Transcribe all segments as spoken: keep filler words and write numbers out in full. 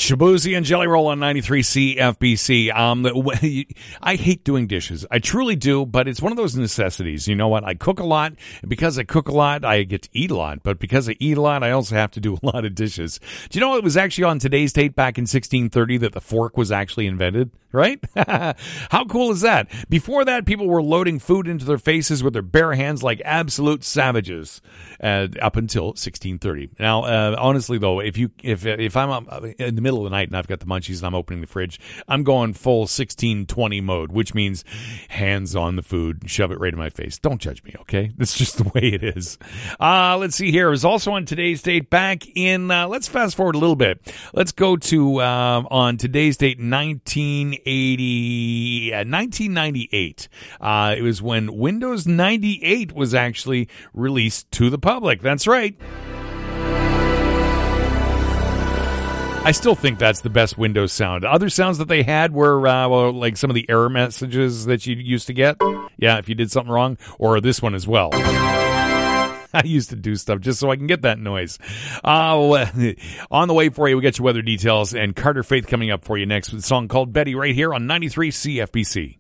Shabuzi and Jelly Roll on ninety-three C F B C. Um, I hate doing dishes. I truly do, but it's one of those necessities. You know what? I cook a lot, and because I cook a lot, I get to eat a lot. But because I eat a lot, I also have to do a lot of dishes. Do you know it was actually on today's date back in sixteen thirty that the fork was actually invented? Right? How cool is that? Before that, people were loading food into their faces with their bare hands like absolute savages uh, up until sixteen thirty. Now, uh, honestly, though, if you if if I'm in the middle of the night and I've got the munchies and I'm opening the fridge, I'm going full sixteen twenty mode, which means hands on the food and shove it right in my face. Don't judge me, okay? That's just the way it is. Uh, let's see here. It was also on today's date back in, uh, let's fast forward a little bit. Let's go to, uh, on today's date, nineteen eighty, uh, nineteen ninety-eight. Uh, it was when Windows ninety-eight was actually released to the public. That's right. I still think that's the best Windows sound. Other sounds that they had were uh, well, like some of the error messages that you used to get. Yeah, if you did something wrong. Or this one as well. I used to do stuff just so I can get that noise. Uh, on the way for you, we got your weather details and Carter Faith coming up for you next with a song called Betty right here on ninety-three C F B C.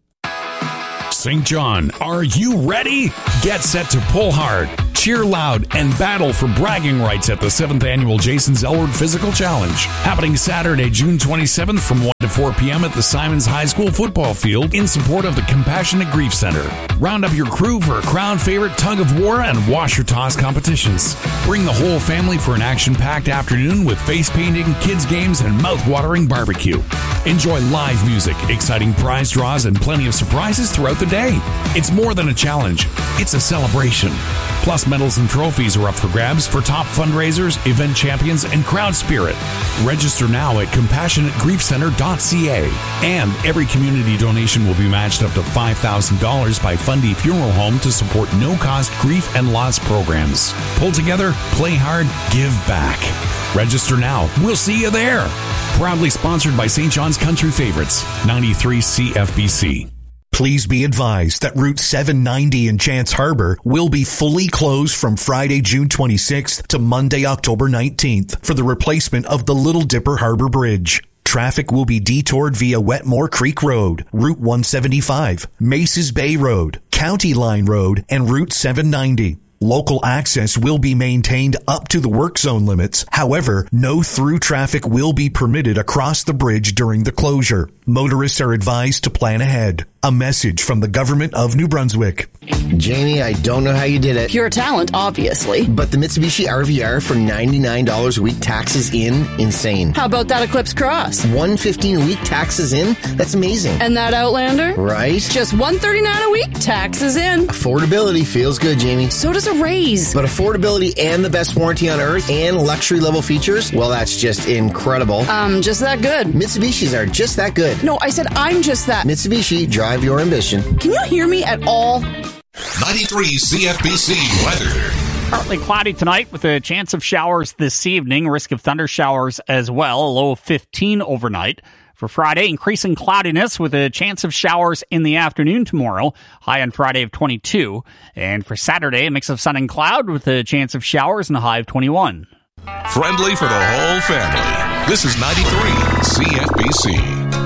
Saint John, are you ready? Get set to pull hard, cheer loud, and battle for bragging rights at the seventh Annual Jason Zellward Physical Challenge. Happening Saturday, June twenty-seventh from one to four p.m. at the Simons High School football field in support of the Compassionate Grief Center. Round up your crew for a crowd favorite tug of war and wash your toss competitions. Bring the whole family for an action-packed afternoon with face painting, kids games, and mouth-watering barbecue. Enjoy live music, exciting prize draws, and plenty of surprises throughout the day. It's more than a challenge. It's a celebration. Plus, medals and trophies are up for grabs for top fundraisers, event champions, and crowd spirit. Register now at compassionate grief center dot c a. And every community donation will be matched up to five thousand dollars by Fundy Funeral Home to support no-cost grief and loss programs. Pull together, play hard, give back. Register now. We'll see you there. Proudly sponsored by Saint John's Country Favorites, ninety-three C F B C. Please be advised that Route seven ninety in Chance Harbor will be fully closed from Friday, June twenty-sixth to Monday, October nineteenth for the replacement of the Little Dipper Harbor Bridge. Traffic will be detoured via Wetmore Creek Road, Route one seventy-five, Maces Bay Road, County Line Road, and Route seven ninety. Local access will be maintained up to the work zone limits. However, no through traffic will be permitted across the bridge during the closure. Motorists are advised to plan ahead. A message from the government of New Brunswick. Jamie, I don't know how you did it. Pure talent, obviously. But the Mitsubishi R V R for ninety-nine dollars a week taxes in, insane. How about that Eclipse Cross? one hundred fifteen dollars a week taxes in? That's amazing. And that Outlander? Right. Just one hundred thirty-nine dollars a week, taxes in. Affordability feels good, Jamie. So does a raise. But affordability and the best warranty on earth and luxury level features, well, that's just incredible. Um, just that good. Mitsubishis are just that good. No, I said I'm just that. Mitsubishi, drive your ambition. Can you hear me at all? ninety-three C F B C weather. Partly cloudy tonight with a chance of showers this evening. Risk of thunder showers as well. A low of fifteen overnight. For Friday, increasing cloudiness with a chance of showers in the afternoon tomorrow. High on Friday of twenty-two. And for Saturday, a mix of sun and cloud with a chance of showers and a high of twenty-one. Friendly for the whole family. This is ninety-three C F B C.